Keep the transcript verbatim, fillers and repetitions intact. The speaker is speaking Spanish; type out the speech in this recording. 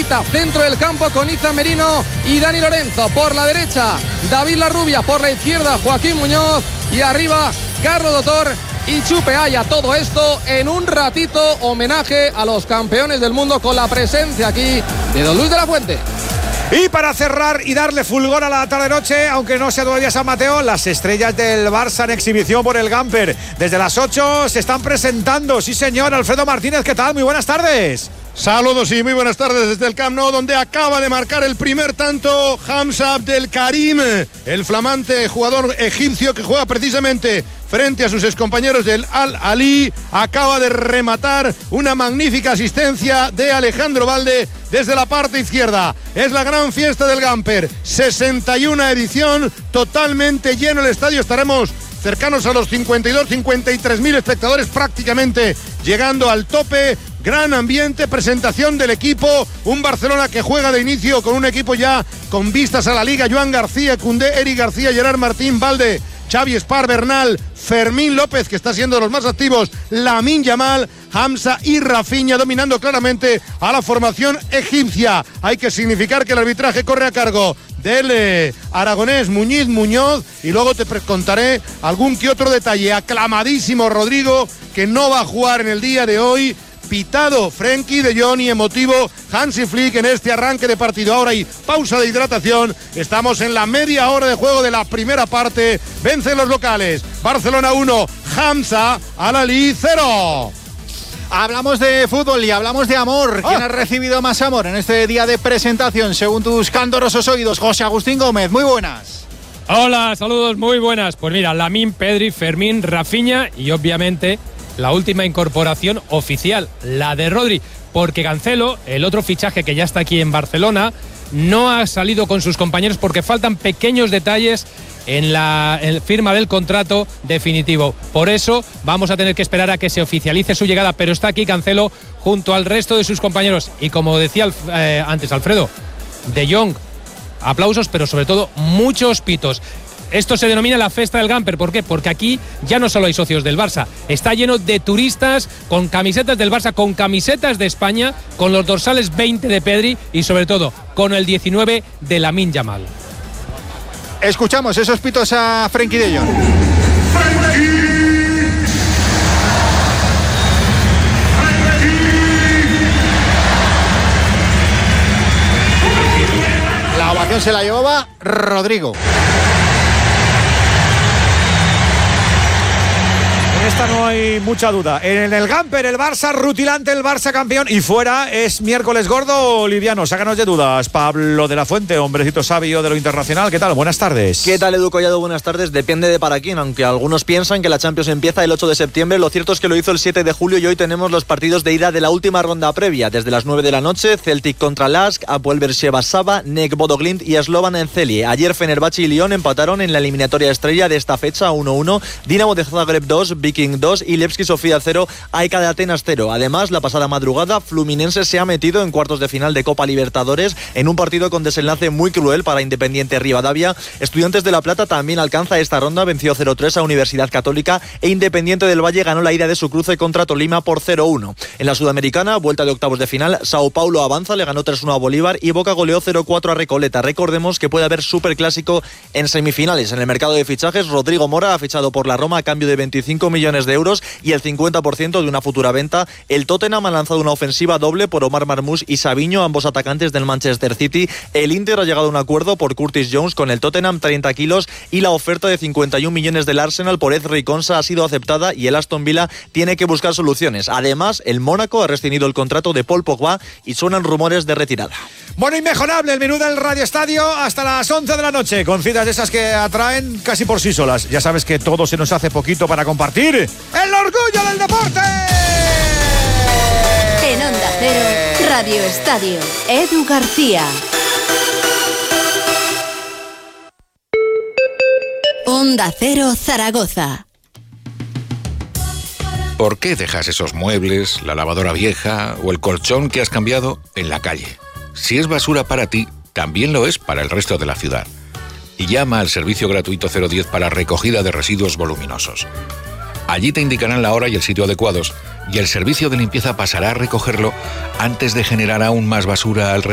Keita, centro del campo con Iza Merino y Dani Lorenzo. Por la derecha, David Larrubia. Por la izquierda, Joaquín Muñoz. Y arriba, Carlos Dotor y Chupe Haya. Todo esto en un ratito, homenaje a los campeones del mundo con la presencia aquí de Don Luis de la Fuente. Y para cerrar y darle fulgor a la tarde-noche, aunque no sea todavía San Mateo, las estrellas del Barça en exhibición por el Gamper. Desde las ocho se están presentando. Sí, señor. Alfredo Martínez, ¿qué tal? Muy buenas tardes. Saludos y muy buenas tardes desde el Camp Nou, donde acaba de marcar el primer tanto Hamza Abdelkarim, el flamante jugador egipcio que juega precisamente frente a sus excompañeros del Al-Ali. Acaba de rematar una magnífica asistencia de Alejandro Balde desde la parte izquierda. Es la gran fiesta del Gamper, sesenta y una edición, totalmente lleno el estadio. Estaremos cercanos a los cincuenta y dos, cincuenta y tres mil espectadores, prácticamente llegando al tope. Gran ambiente, presentación del equipo, un Barcelona que juega de inicio con un equipo ya con vistas a la Liga. Joan García, Koundé, Eric García, Gerard Martín, Balde, Xavi Espar, Bernal, Fermín López, que está siendo de los más activos, Lamine Yamal, Hamza y Rafinha, dominando claramente a la formación egipcia. Hay que significar que el arbitraje corre a cargo del eh, aragonés Muñiz Muñoz, y luego te contaré algún que otro detalle. Aclamadísimo Rodrigo, que no va a jugar en el día de hoy. Pitado Frenkie de Jong y emotivo Hansi Flick en este arranque de partido. Ahora hay pausa de hidratación. Estamos en la media hora de juego de la primera parte. Vencen los locales. Barcelona uno, Hamza Al-Ali cero. Hablamos de fútbol y hablamos de amor. ¿Quién oh. ha recibido más amor en este día de presentación, según tus candorosos oídos? José Agustín Gómez, muy buenas. Hola, saludos, muy buenas. Pues mira, Lamine, Pedri, Fermín, Rafinha y obviamente la última incorporación oficial, la de Rodri, porque Cancelo, el otro fichaje que ya está aquí en Barcelona, no ha salido con sus compañeros porque faltan pequeños detalles en la en firma del contrato definitivo. Por eso vamos a tener que esperar a que se oficialice su llegada, pero está aquí Cancelo junto al resto de sus compañeros. Y como decía eh, antes Alfredo, De Jong, aplausos, pero sobre todo muchos pitos. Esto se denomina la Festa del Gamper. ¿Por qué? Porque aquí ya no solo hay socios del Barça, está lleno de turistas con camisetas del Barça, con camisetas de España, con los dorsales veinte de Pedri y sobre todo con el diecinueve de Lamine Yamal. Escuchamos esos pitos a Frenkie de Jong. La ovación se la llevaba Rodrigo. Esta no hay mucha duda. En el Gamper, el Barça rutilante, el Barça campeón. Y fuera es miércoles gordo o liviano. Sácanos de dudas. Pablo de la Fuente, hombrecito sabio de lo internacional. ¿Qué tal? Buenas tardes. ¿Qué tal, Edu Collado? Buenas tardes. Depende de para quién. Aunque algunos piensan que la Champions empieza el ocho de septiembre, lo cierto es que lo hizo el siete de julio y hoy tenemos los partidos de ida de la última ronda previa. Desde las nueve de la noche, Celtic contra Lask, Apoel Beersheva Saba, Nek Bodo Glimt y Slovan en Celje. Ayer Fenerbahce y Lyon empataron en la eliminatoria estrella de esta fecha uno uno. Dinamo de Zagreb dos, Viking dos y Levski Sofía cero, A E K de Atenas cero. Además, la pasada madrugada, Fluminense se ha metido en cuartos de final de Copa Libertadores en un partido con desenlace muy cruel para Independiente Rivadavia. Estudiantes de La Plata también alcanza esta ronda, venció cero tres a Universidad Católica e Independiente del Valle ganó la ida de su cruce contra Tolima por cero uno. En la Sudamericana, vuelta de octavos de final, Sao Paulo avanza, le ganó tres uno a Bolívar y Boca goleó cero cuatro a Recoleta. Recordemos que puede haber superclásico en semifinales. En el mercado de fichajes, Rodrigo Mora ha fichado por la Roma a cambio de veinticinco millones de euros y el cincuenta por ciento de una futura venta. El Tottenham ha lanzado una ofensiva doble por Omar Marmoush y Savinho, ambos atacantes del Manchester City. El Inter ha llegado a un acuerdo por Curtis Jones con el Tottenham, treinta kilos, y la oferta de cincuenta y un millones del Arsenal por Ezri Konsa ha sido aceptada y el Aston Villa tiene que buscar soluciones. Además, el Mónaco ha rescindido el contrato de Paul Pogba y suenan rumores de retirada. Bueno, inmejorable el menú del Radio Estadio hasta las once de la noche, con citas de esas que atraen casi por sí solas. Ya sabes que todo se nos hace poquito para compartir el orgullo del deporte. En Onda Cero, Radio Estadio, Edu García. Onda Cero Zaragoza. ¿Por qué dejas esos muebles, la lavadora vieja o el colchón que has cambiado en la calle? Si es basura para ti, también lo es para el resto de la ciudad. Y llama al servicio gratuito cero diez para recogida de residuos voluminosos. Allí te indicarán la hora y el sitio adecuados y el servicio de limpieza pasará a recogerlo antes de generar aún más basura alrededor.